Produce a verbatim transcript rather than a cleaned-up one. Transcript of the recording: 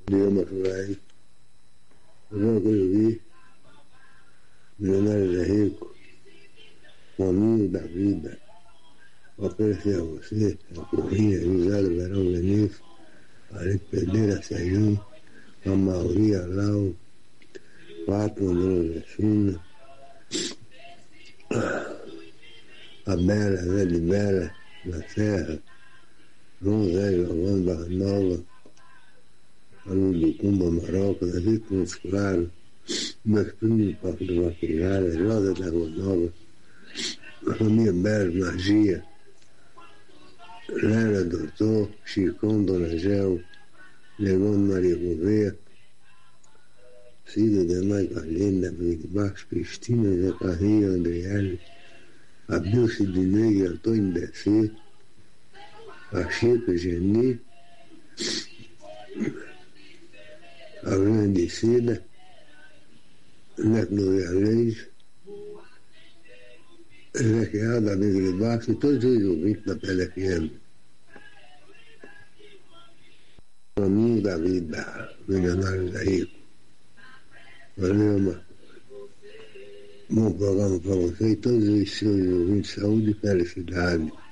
Maturai, uma coisa que eu vi, Milionários é Rico, o caminho da vida, oferecer a você, a Corrinha, José do Verão Benício, Arico Pereira, Serginho, a Mauri, Lau, Fátima, Dona Jessuna, a Bela, Zé de Bela, na Serra, João Zé Giovanni Barra Nova, a Luducumba, Maroca, Davi Pontes Claro, meus primos do Parque da Maquilhada, Rosa da Rua Nova, a família Belo, Magia, Lela, Doutor, Chicão, Dona Gel, Negão de Maria Gouveia, Cida de Mãe Carlinhos, da Vila de Baixo, Cristina, Zé Carrinho, Andriele, a Bilce de Negra, Antônio Descer, a Chica, Geni, a Grande Cida, Neto Noveia Leite, Ezequiel da Vila de Baixo e todos os ouvintes da P L F M. Caminho da vida, Milionários é Rico. Valeu, Marcos. Bom programa para você e todos os seus ouvintes. Saúde e felicidade.